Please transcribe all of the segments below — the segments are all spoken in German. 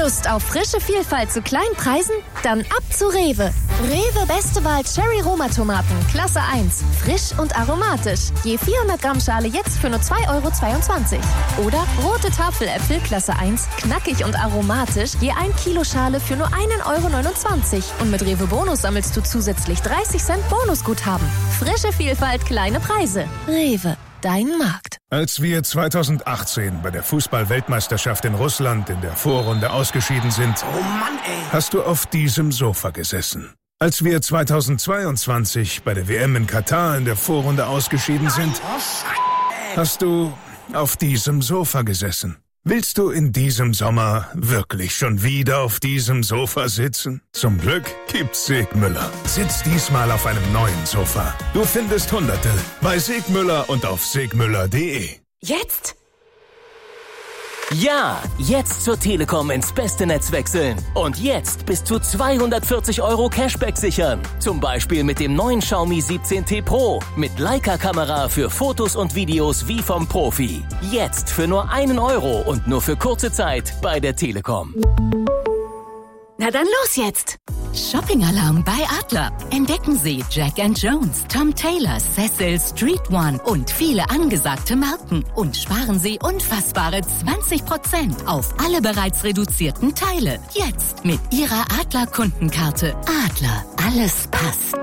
Lust auf frische Vielfalt zu kleinen Preisen? Dann ab zu Rewe. Rewe Beste Wahl Cherry Roma Tomaten, Klasse 1. Frisch und aromatisch. Je 400 Gramm Schale jetzt für nur 2,22 €. Oder rote Tafeläpfel, Klasse 1. Knackig und aromatisch. Je 1 Kilo Schale für nur 1,29 €. Und mit Rewe Bonus sammelst du zusätzlich 30 Cent Bonusguthaben. Frische Vielfalt, kleine Preise. Rewe. Dein Markt. Als wir 2018 bei der Fußball-Weltmeisterschaft in Russland in der Vorrunde ausgeschieden sind, oh Mann, ey, hast du auf diesem Sofa gesessen. Als wir 2022 bei der WM in Katar in der Vorrunde ausgeschieden sind, hast du auf diesem Sofa gesessen. Willst du in diesem Sommer wirklich schon wieder auf diesem Sofa sitzen? Zum Glück gibt's Segmüller. Sitz diesmal auf einem neuen Sofa. Du findest Hunderte bei Segmüller und auf segmüller.de. Jetzt? Ja, jetzt zur Telekom ins beste Netz wechseln. Und jetzt bis zu 240 € Cashback sichern. Zum Beispiel mit dem neuen Xiaomi 17T Pro. Mit Leica-Kamera für Fotos und Videos wie vom Profi. Jetzt für nur 1 € und nur für kurze Zeit bei der Telekom. Na dann los jetzt! Shopping-Alarm bei Adler. Entdecken Sie Jack & Jones, Tom Taylor, Cecil, Street One und viele angesagte Marken. Und sparen Sie unfassbare 20% auf alle bereits reduzierten Teile. Jetzt mit Ihrer Adler-Kundenkarte. Adler, alles passt.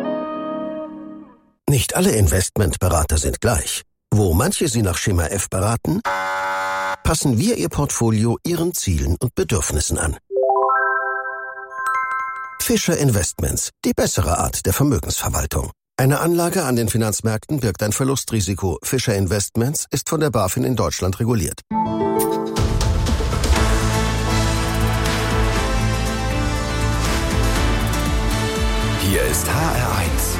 Nicht alle Investmentberater sind gleich. Wo manche Sie nach Schema F beraten, passen wir Ihr Portfolio Ihren Zielen und Bedürfnissen an. Fischer Investments, die bessere Art der Vermögensverwaltung. Eine Anlage an den Finanzmärkten birgt ein Verlustrisiko. Fischer Investments ist von der BaFin in Deutschland reguliert. Hier ist HR1.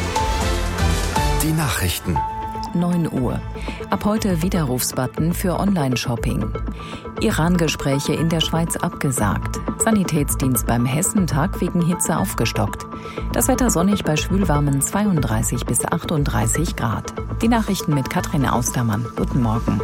Die Nachrichten. 9 Uhr. Ab heute Widerrufsbutton für Online-Shopping. Iran-Gespräche in der Schweiz abgesagt. Sanitätsdienst beim Hessentag wegen Hitze aufgestockt. Das Wetter sonnig bei schwülwarmen 32 bis 38 Grad. Die Nachrichten mit Katrin Austermann. Guten Morgen.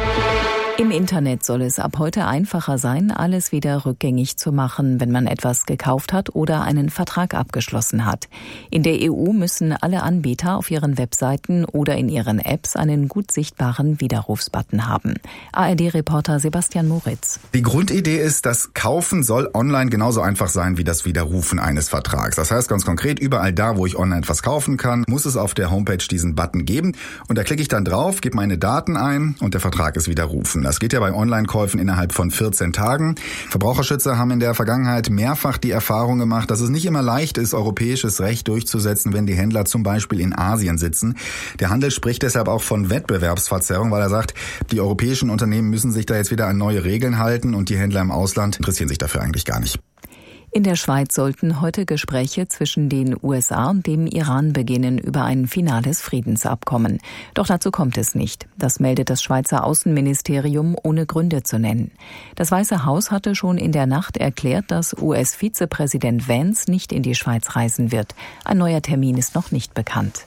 Im Internet soll es ab heute einfacher sein, alles wieder rückgängig zu machen, wenn man etwas gekauft hat oder einen Vertrag abgeschlossen hat. In der EU müssen alle Anbieter auf ihren Webseiten oder in ihren Apps einen gut sichtbaren Widerrufsbutton haben. ARD-Reporter Sebastian Moritz. Die Grundidee ist, das Kaufen soll online genauso einfach sein wie das Widerrufen eines Vertrags. Das heißt ganz konkret, überall da, wo ich online etwas kaufen kann, muss es auf der Homepage diesen Button geben. Und da klicke ich dann drauf, gebe meine Daten ein und der Vertrag ist widerrufen. Das geht ja bei Online-Käufen innerhalb von 14 Tagen. Verbraucherschützer haben in der Vergangenheit mehrfach die Erfahrung gemacht, dass es nicht immer leicht ist, europäisches Recht durchzusetzen, wenn die Händler zum Beispiel in Asien sitzen. Der Handel spricht deshalb auch von Wettbewerbsverzerrung, weil er sagt, die europäischen Unternehmen müssen sich da jetzt wieder an neue Regeln halten und die Händler im Ausland interessieren sich dafür eigentlich gar nicht. In der Schweiz sollten heute Gespräche zwischen den USA und dem Iran beginnen über ein finales Friedensabkommen. Doch dazu kommt es nicht. Das meldet das Schweizer Außenministerium, ohne Gründe zu nennen. Das Weiße Haus hatte schon in der Nacht erklärt, dass US-Vizepräsident Vance nicht in die Schweiz reisen wird. Ein neuer Termin ist noch nicht bekannt.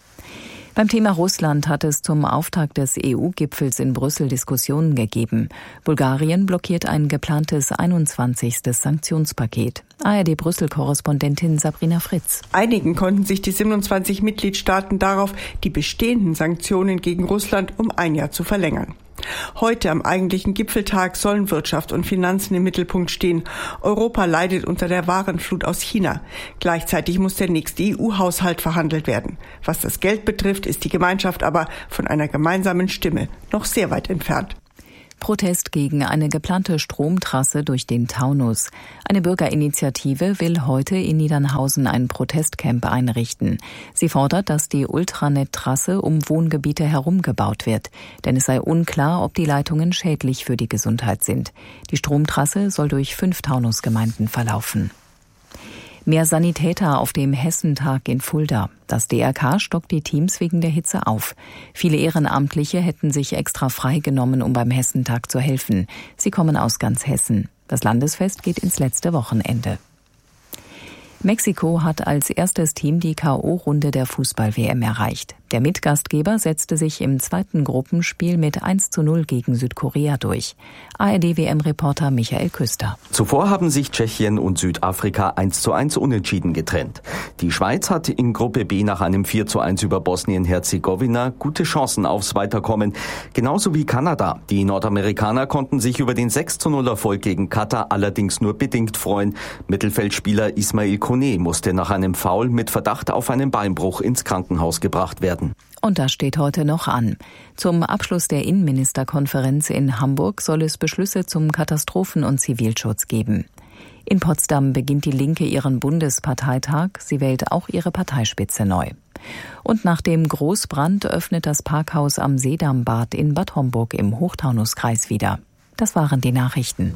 Beim Thema Russland hat es zum Auftakt des EU-Gipfels in Brüssel Diskussionen gegeben. Bulgarien blockiert ein geplantes 21. Sanktionspaket. ARD-Brüssel-Korrespondentin Sabrina Fritz. Einigen konnten sich die 27 Mitgliedstaaten darauf, die bestehenden Sanktionen gegen Russland um 1 Jahr zu verlängern. Heute am eigentlichen Gipfeltag sollen Wirtschaft und Finanzen im Mittelpunkt stehen. Europa leidet unter der Warenflut aus China. Gleichzeitig muss der nächste EU-Haushalt verhandelt werden. Was das Geld betrifft, ist die Gemeinschaft aber von einer gemeinsamen Stimme noch sehr weit entfernt. Protest gegen eine geplante Stromtrasse durch den Taunus. Eine Bürgerinitiative will heute in Niedernhausen ein Protestcamp einrichten. Sie fordert, dass die Ultranet-Trasse um Wohngebiete herum gebaut wird, denn es sei unklar, ob die Leitungen schädlich für die Gesundheit sind. Die Stromtrasse soll durch 5 Taunusgemeinden verlaufen. Mehr Sanitäter auf dem Hessentag in Fulda. Das DRK stockt die Teams wegen der Hitze auf. Viele Ehrenamtliche hätten sich extra freigenommen, um beim Hessentag zu helfen. Sie kommen aus ganz Hessen. Das Landesfest geht ins letzte Wochenende. Mexiko hat als erstes Team die K.O.-Runde der Fußball-WM erreicht. Der Mitgastgeber setzte sich im zweiten Gruppenspiel mit 1:0 gegen Südkorea durch. ARD-WM-Reporter Michael Küster. Zuvor haben sich Tschechien und Südafrika 1:1 unentschieden getrennt. Die Schweiz hat in Gruppe B nach einem 4:1 über Bosnien-Herzegowina gute Chancen aufs Weiterkommen. Genauso wie Kanada. Die Nordamerikaner konnten sich über den 6:0-Erfolg gegen Katar allerdings nur bedingt freuen. Mittelfeldspieler Ismail Koné musste nach einem Foul mit Verdacht auf einen Beinbruch ins Krankenhaus gebracht werden. Und das steht heute noch an. Zum Abschluss der Innenministerkonferenz in Hamburg soll es Beschlüsse zum Katastrophen- und Zivilschutz geben. In Potsdam beginnt die Linke ihren Bundesparteitag. Sie wählt auch ihre Parteispitze neu. Und nach dem Großbrand öffnet das Parkhaus am Seedambad in Bad Homburg im Hochtaunuskreis wieder. Das waren die Nachrichten.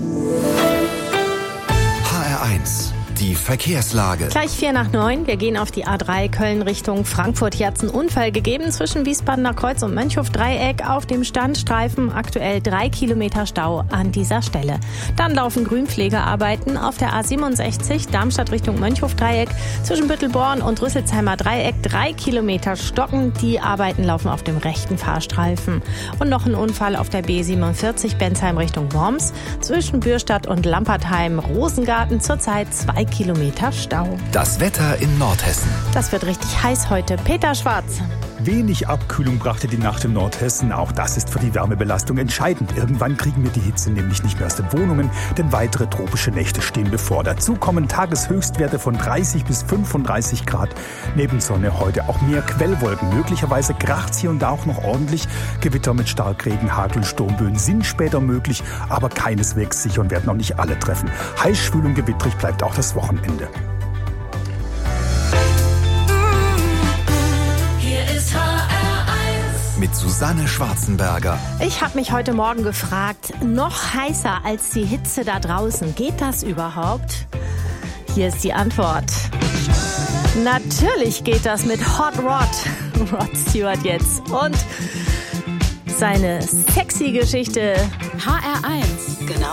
HR1, die Verkehrslage. Gleich 8:45. Wir gehen auf die A3 Köln Richtung Frankfurt. Hier hat es einen Unfall gegeben zwischen Wiesbadener Kreuz und Mönchhof-Dreieck auf dem Standstreifen. Aktuell 3 Kilometer Stau an dieser Stelle. Dann laufen Grünpflegearbeiten auf der A67 Darmstadt Richtung Mönchhof-Dreieck. Zwischen Büttelborn und Rüsselsheimer Dreieck 3 Kilometer stocken. Die Arbeiten laufen auf dem rechten Fahrstreifen. Und noch ein Unfall auf der B47 Bensheim Richtung Worms. Zwischen Bürstadt und Lampertheim-Rosengarten zurzeit 2 Kilometer Stau. Das Wetter in Nordhessen. Das wird richtig heiß heute. Peter Schwarz. Wenig Abkühlung brachte die Nacht in Nordhessen. Auch das ist für die Wärmebelastung entscheidend. Irgendwann kriegen wir die Hitze nämlich nicht mehr aus den Wohnungen, denn weitere tropische Nächte stehen bevor. Dazu kommen Tageshöchstwerte von 30 bis 35 Grad. Neben Sonne heute auch mehr Quellwolken. Möglicherweise kracht's hier und da auch noch ordentlich. Gewitter mit Starkregen, Hagel, Sturmböen sind später möglich, aber keineswegs sicher und werden auch nicht alle treffen. Heiß, schwül und gewittrig bleibt auch das Wochenende. Mit Susanne Schwarzenberger. Ich habe mich heute Morgen gefragt, noch heißer als die Hitze da draußen. Geht das überhaupt? Hier ist die Antwort. Natürlich geht das mit Hot Rod. Rod Stewart jetzt. Und seine sexy Geschichte. HR1, genau